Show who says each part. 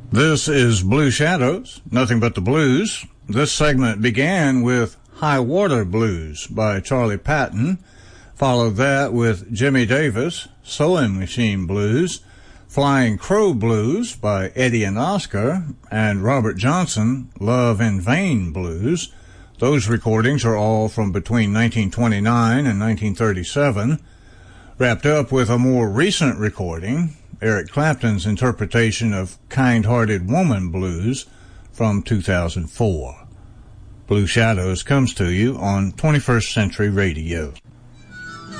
Speaker 1: This is Blue Shadows, Nothing But the Blues. This segment began with High Water Blues by Charlie Patton, followed that with Jimmy Davis, Sewing Machine Blues, Flying Crow Blues by Eddie and Oscar, and Robert Johnson, Love in Vain Blues. Those recordings are all from between 1929 and 1937. Wrapped up with a more recent recording, Eric Clapton's interpretation of Kind-Hearted Woman Blues from 2004. Blue Shadows comes to you on 21st Century Radio.